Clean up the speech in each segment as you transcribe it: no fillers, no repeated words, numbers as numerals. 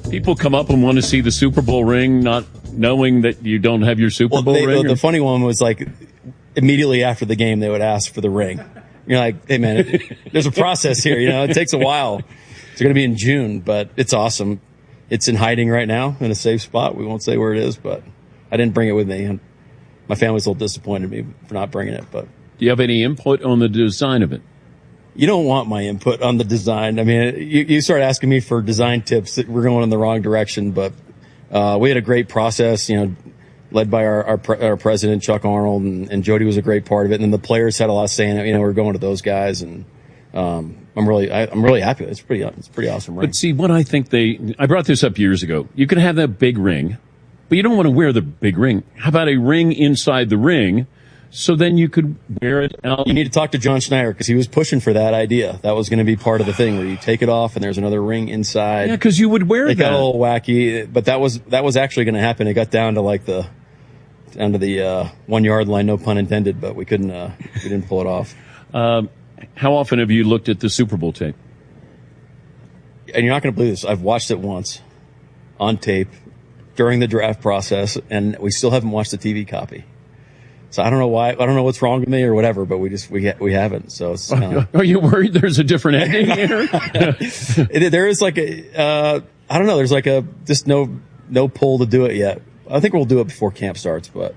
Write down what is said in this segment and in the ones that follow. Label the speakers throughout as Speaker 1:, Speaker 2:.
Speaker 1: People come up and want to see the Super Bowl ring, not knowing that you don't have your Super Bowl ring.
Speaker 2: The funny one was like immediately after the game, they would ask for the ring. You're like, hey man, there's a process here. It takes a while. It's going to be in June, but it's awesome. It's in hiding right now in a safe spot. We won't say where it is, but I didn't bring it with me. And my family's a little disappointed in me for not bringing it. But
Speaker 1: do you have any input on the design of it?
Speaker 2: You don't want my input on the design. I mean, you start asking me for design tips that we're going in the wrong direction. But we had a great process, led by our president, Chuck Arnold, and Jody was a great part of it. And then the players had a lot of say in it. We're going to those guys, and I'm really happy. It's pretty awesome ring.
Speaker 1: But see, what I think I brought this up years ago. You can have that big ring, but you don't want to wear the big ring. How about a ring inside the ring? So then you could wear it out.
Speaker 2: You need to talk to John Schneider because he was pushing for that idea. That was going to be part of the thing where you take it off and there's another ring inside.
Speaker 1: Yeah, because you would wear
Speaker 2: it. It got
Speaker 1: a
Speaker 2: little wacky, but that was actually going to happen. It got down to the 1 yard line, no pun intended, but we didn't pull it off.
Speaker 1: How often have you looked at the Super Bowl tape?
Speaker 2: And you're not going to believe this. I've watched it once on tape during the draft process, and we still haven't watched the TV copy. So I don't know why. I don't know what's wrong with me or whatever, but we haven't. So it's
Speaker 1: are you worried there's a different ending here?
Speaker 2: There is like I don't know. There's like just no pull to do it yet. I think we'll do it before camp starts, but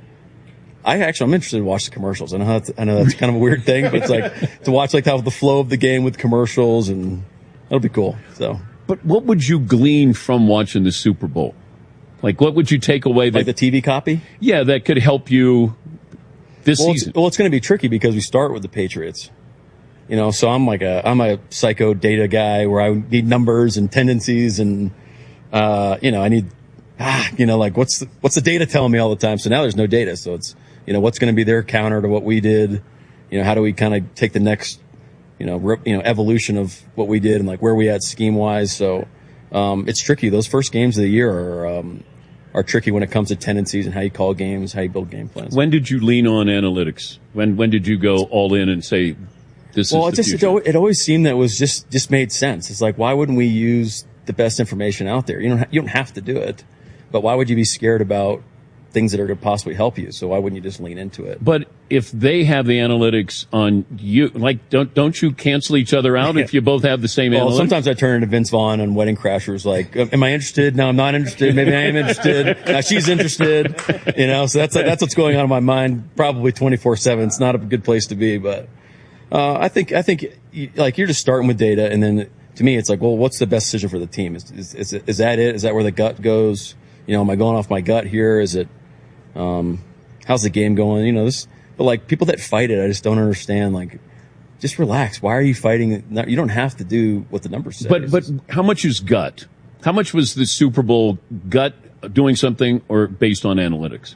Speaker 2: I'm interested to watch the commercials. I know that's kind of a weird thing, but it's like to watch like how the flow of the game with commercials, and that'll be cool. So,
Speaker 1: but what would you glean from watching the Super Bowl? Like, what would you take away?
Speaker 2: Like the TV copy?
Speaker 1: Yeah, that could help you this season.
Speaker 2: It's going to be tricky because we start with the Patriots. So I'm a psycho data guy where I need numbers and tendencies and, I need, like what's the data telling me all the time? So now there's no data. So it's, what's going to be their counter to what we did? How do we kind of take the next, evolution of what we did and like where we at scheme wise. So, it's tricky. Those first games of the year are tricky when it comes to tendencies and how you call games, how you build game plans.
Speaker 1: When did you lean on analytics? When did you go all in and say this is the future?
Speaker 2: It always seemed that it was just made sense. It's like, why wouldn't we use the best information out there? You don't have to do it, but why would you be scared about things that are going to possibly help you? So why wouldn't you just lean into it?
Speaker 1: But if they have the analytics on you, like, don't you cancel each other out if you both have the same analytics?
Speaker 2: Sometimes I turn into Vince Vaughn on Wedding Crashers, like, am I interested? No, I'm not interested. Maybe I am interested. Now she's interested. So that's what's going on in my mind probably 24/7. It's not a good place to be, but I think like you're just starting with data, and then to me it's like, well, what's the best decision for the team? Is that it? Is that where the gut goes? Am I going off my gut here? Is it how's the game going? But like people that fight it, I just don't understand. Like, just relax. Why are you fighting? You don't have to do what the numbers say.
Speaker 1: But how much is gut? How much was the Super Bowl gut doing something or based on analytics?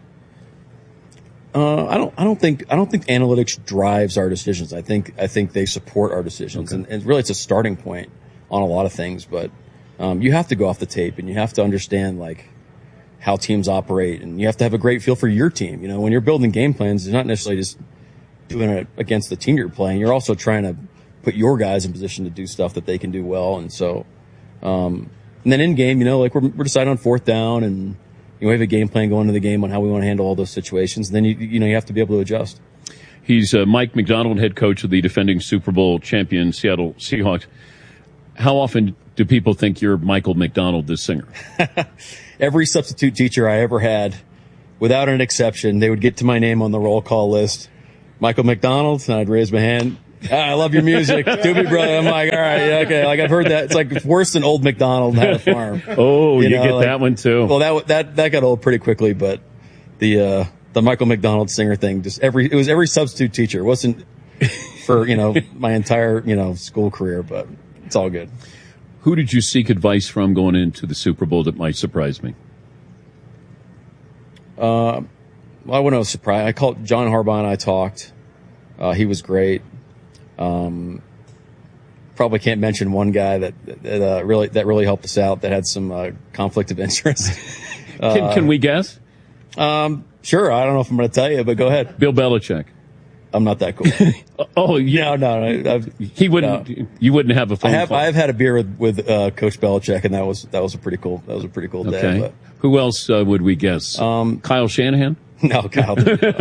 Speaker 2: I don't think analytics drives our decisions. I think they support our decisions, okay. and really it's a starting point on a lot of things. But you have to go off the tape and you have to understand like how teams operate, and you have to have a great feel for your team. When you're building game plans, it's not necessarily just doing it against the team you're playing. You're also trying to put your guys in position to do stuff that they can do well. And so, and then in game, like we're deciding on fourth down, and we have a game plan going into the game on how we want to handle all those situations. And then you have to be able to adjust.
Speaker 1: He's Mike Macdonald, head coach of the defending Super Bowl champion Seattle Seahawks. How often do people think you're Michael McDonald, the singer?
Speaker 2: Every substitute teacher I ever had, without an exception, they would get to my name on the roll call list. Michael McDonald, and I'd raise my hand. I love your music. Doobie Brother. I'm like, all right, yeah, okay. Like I've heard that. It's like worse than Old McDonald had a farm.
Speaker 1: Oh, you get that one too.
Speaker 2: Well, that got old pretty quickly, but the Michael McDonald singer thing, it was every substitute teacher. It wasn't for, my entire, school career, but it's all good.
Speaker 1: Who did you seek advice from going into the Super Bowl that might surprise me?
Speaker 2: Well, I wasn't surprised. I called John Harbaugh and I talked. He was great. Probably can't mention one guy that really helped us out that had some conflict of interest.
Speaker 1: Can we guess?
Speaker 2: Sure. I don't know if I'm going to tell you, but go ahead.
Speaker 1: Bill Belichick.
Speaker 2: I'm not that cool.
Speaker 1: Oh, yeah.
Speaker 2: No.
Speaker 1: He wouldn't. No. You wouldn't have a phone call.
Speaker 2: I've had a beer with Coach Belichick, and that was a pretty cool day.
Speaker 1: Okay. But, who else would we guess? Kyle Shanahan?
Speaker 2: No, Kyle.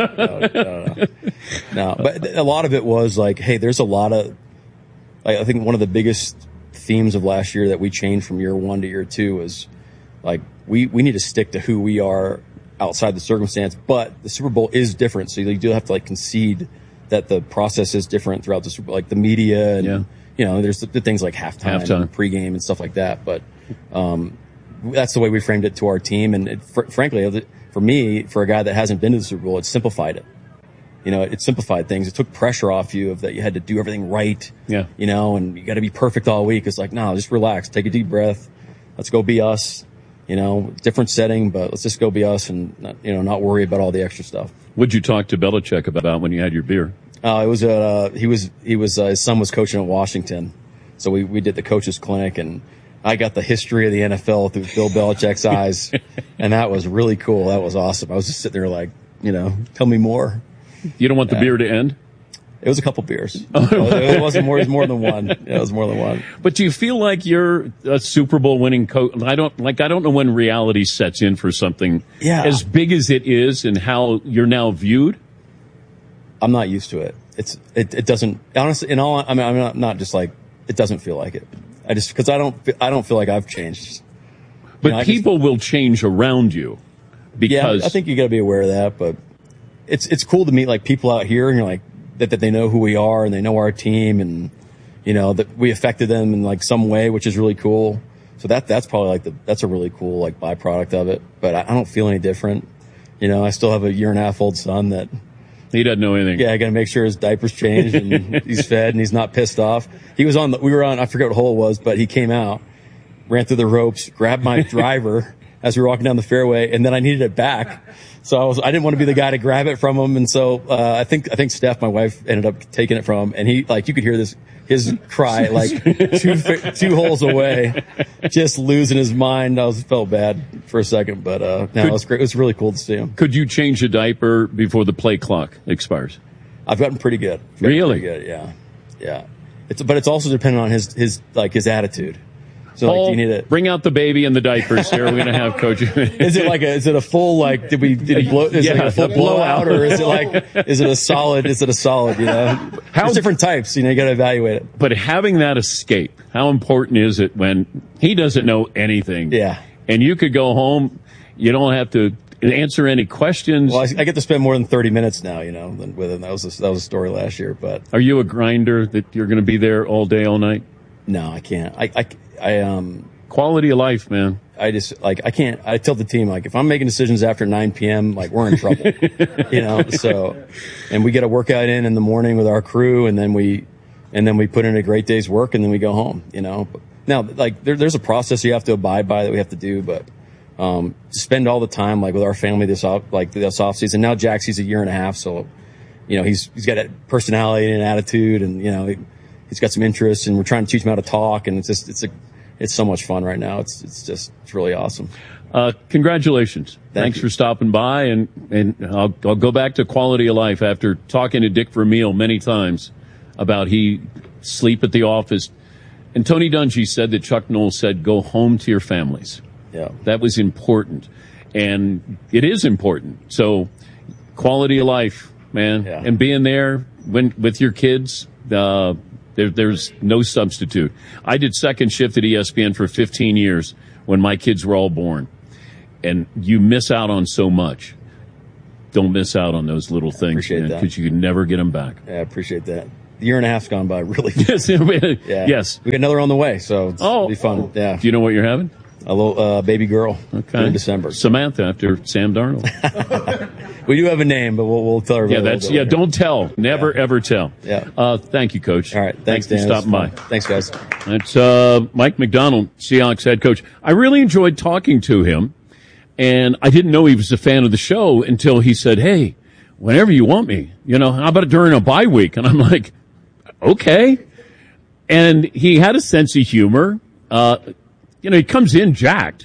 Speaker 2: No. But a lot of it was like, hey, there's a lot of. I think one of the biggest themes of last year that we changed from year 1 to year 2 was like we need to stick to who we are outside the circumstance, but the Super Bowl is different, so you do have to like concede that the process is different throughout the Super Bowl, like the media and there's the things like halftime, and pregame, and stuff like that. But that's the way we framed it to our team, and frankly, for me, for a guy that hasn't been to the Super Bowl, it simplified it. It simplified things. It took pressure off you of that you had to do everything right. Yeah. And you got to be perfect all week. It's like, no, just relax, take a deep breath, let's go be us. Different setting, but let's just go be us and not worry about all the extra stuff.
Speaker 1: What'd you talk to Belichick about when you had your beer?
Speaker 2: It was his son was coaching at Washington, so we did the coaches clinic, and I got the history of the NFL through Bill Belichick's eyes, and that was really cool. That was awesome. I was just sitting there like, tell me more.
Speaker 1: You don't want the beer to end?
Speaker 2: It was a couple beers. It wasn't more. It was more than one. Yeah, it was more than one.
Speaker 1: But do you feel like you're a Super Bowl winning coach? I don't know when reality sets in for something as big as it is and how you're now viewed. I'm
Speaker 2: not used to it. It doesn't, honestly, I'm not just like, it doesn't feel like it. Because I don't feel like I've changed.
Speaker 1: But people will change around you because.
Speaker 2: Yeah, I think you got to be aware of that. But it's cool to meet like people out here, and you're like, that they know who we are and they know our team, and that we affected them in like some way, which is really cool. So that's probably that's a really cool like byproduct of it. But I don't feel any different. I still have a 1.5-year-old son that
Speaker 1: he doesn't know anything.
Speaker 2: Yeah, I got to make sure his diaper's changed and he's fed and he's not pissed off. We were on I forget what hole it was, but he came out, ran through the ropes, grabbed my driver as we were walking down the fairway, and then I needed it back. So I didn't want to be the guy to grab it from him, and so I think Steph, my wife, ended up taking it from him, and he you could hear his cry like two holes away, just losing his mind. I felt bad for a second, but it was great. It was really cool to see him.
Speaker 1: Could you change a diaper before the play clock expires?
Speaker 2: I've gotten pretty good.
Speaker 1: Really?
Speaker 2: Pretty good, yeah. But it's also dependent on his attitude. So
Speaker 1: Paul,
Speaker 2: do you need it?
Speaker 1: Bring out the baby and the diapers here. We're going to have Coach.
Speaker 2: Is it a full, like, did he blow, is it like a full blowout, or is it a solid, There's different types, you got to evaluate it.
Speaker 1: But having that escape, how important is it when he doesn't know anything?
Speaker 2: Yeah.
Speaker 1: And you could go home, you don't have to answer any questions.
Speaker 2: Well, I get to spend more than 30 minutes now, with him. That was a story last year, but.
Speaker 1: Are you a grinder that you're going to be there all day, all night?
Speaker 2: No, I can't.
Speaker 1: Quality of life, man.
Speaker 2: I can't. I tell the team, like, if I'm making decisions after 9 p.m., like, we're in trouble, so, and we get a workout in the morning with our crew, and then we put in a great day's work, and then we go home, But now, like, there's a process you have to abide by that we have to do, but, to spend all the time, like, with our family this off season. Now Jack, he's a 1.5 years, so, he's got that personality and attitude, and, he's got some interests, and we're trying to teach him how to talk, and it's so much fun right now. It's really awesome.
Speaker 1: Congratulations. Thanks for stopping by, and I'll go back to quality of life after talking to Dick Vermeil many times about he sleep at the office. And Tony Dungy said that Chuck Noll said, go home to your families.
Speaker 2: Yeah.
Speaker 1: That was important. And it is important. So quality of life, man, and being there with your kids, there's no substitute. I did second shift at ESPN for 15 years when my kids were all born. And you miss out on so much. Don't miss out on those little things, because you can never get them back.
Speaker 2: Yeah, I appreciate that. The 1.5's gone by really
Speaker 1: fast. Yes.
Speaker 2: We got another on the way, so it'll be fun. Yeah.
Speaker 1: Do you know what you're having?
Speaker 2: A little baby girl in December.
Speaker 1: Samantha, after Sam Darnold.
Speaker 2: We do have a name, but we'll tell her.
Speaker 1: Don't tell. Never, ever tell.
Speaker 2: Yeah.
Speaker 1: Thank you, Coach.
Speaker 2: All right. Thanks
Speaker 1: for stopping by.
Speaker 2: Thanks, guys.
Speaker 1: That's Mike Macdonald, Seahawks head coach. I really enjoyed talking to him, and I didn't know he was a fan of the show until he said, hey, whenever you want me, how about during a bye week? And I'm like, okay. And he had a sense of humor. He comes in jacked,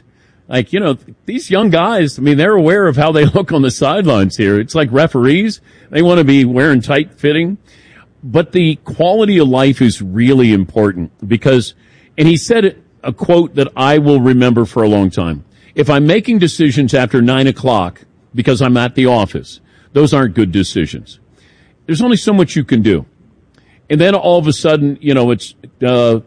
Speaker 1: Like, these young guys, I mean, they're aware of how they look on the sidelines here. It's like referees. They want to be wearing tight fitting. But the quality of life is really important because, and he said a quote that I will remember for a long time. If I'm making decisions after 9 o'clock because I'm at the office, those aren't good decisions. There's only so much you can do. And then all of a sudden, it's, a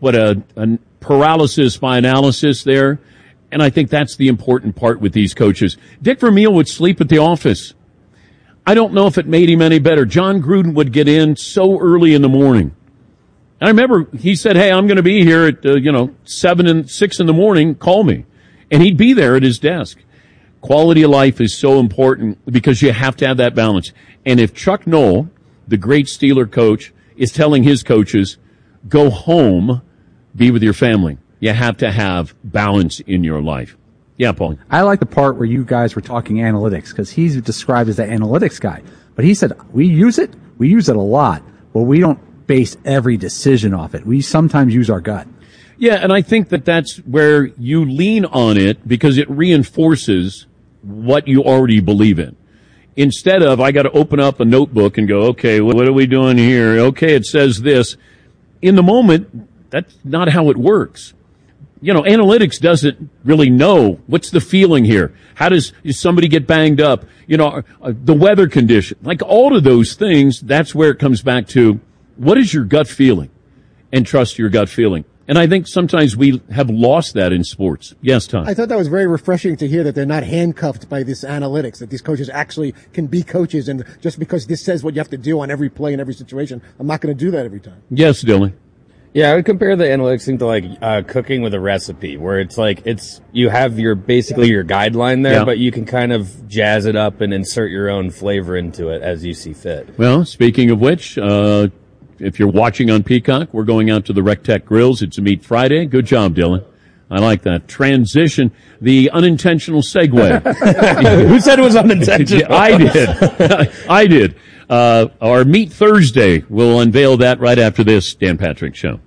Speaker 1: paralysis by analysis there. And I think that's the important part with these coaches. Dick Vermeil would sleep at the office. I don't know if it made him any better. John Gruden would get in so early in the morning. And I remember he said, hey, I'm going to be here at, 7 and 6 in the morning. Call me. And he'd be there at his desk. Quality of life is so important because you have to have that balance. And if Chuck Noll, the great Steeler coach, is telling his coaches, go home, be with your family, you have to have balance in your life. Yeah, Paul.
Speaker 3: I like the part where you guys were talking analytics because he's described as the analytics guy. But he said, we use it a lot, but we don't base every decision off it. We sometimes use our gut.
Speaker 1: Yeah, and I think that that's where you lean on it because it reinforces what you already believe in. Instead of, I got to open up a notebook and go, okay, what are we doing here? Okay, it says this. In the moment, that's not how it works. Analytics doesn't really know what's the feeling here. How does somebody get banged up? The weather condition, like all of those things, that's where it comes back to what is your gut feeling and trust your gut feeling. And I think sometimes we have lost that in sports. Yes, Tom.
Speaker 4: I thought that was very refreshing to hear that they're not handcuffed by this analytics, that these coaches actually can be coaches. And just because this says what you have to do on every play in every situation, I'm not going to do that every time.
Speaker 1: Yes, Dylan.
Speaker 5: Yeah, I would compare the analytics thing to like cooking with a recipe, where it's like you have basically your guideline there, but you can kind of jazz it up and insert your own flavor into it as you see fit.
Speaker 1: Well, speaking of which, if you're watching on Peacock, we're going out to the RecTech Grills. It's a Meat Friday. Good job, Dylan. I like that transition, the unintentional segue.
Speaker 5: Who said it was unintentional?
Speaker 1: I did. I did. Our Meat Thursday, we'll unveil that right after this Dan Patrick Show.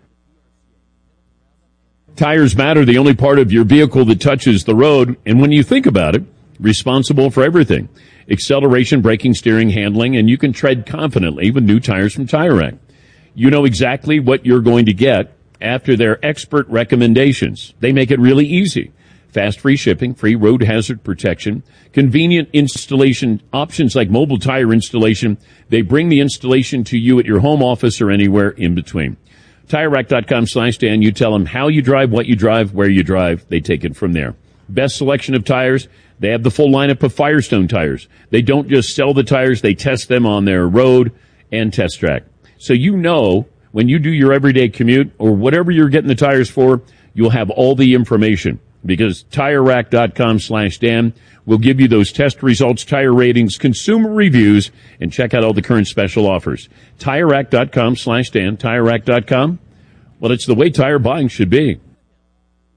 Speaker 1: Tires matter, the only part of your vehicle that touches the road. And when you think about it, responsible for everything. Acceleration, braking, steering, handling, and you can tread confidently with new tires from Tire Rack. You know exactly what you're going to get after their expert recommendations. They make it really easy. Fast free shipping, free road hazard protection, convenient installation options like mobile tire installation. They bring the installation to you at your home office or anywhere in between. TireRack.com/Dan. You tell them how you drive, what you drive, where you drive. They take it from there. Best selection of tires. They have the full lineup of Firestone tires. They don't just sell the tires. They test them on their road and test track. So when you do your everyday commute or whatever you're getting the tires for, you'll have all the information because TireRack.com/Dan will give you those test results, tire ratings, consumer reviews, and check out all the current special offers. TireRack.com/Dan, TireRack.com. Well, it's the way tire buying should be.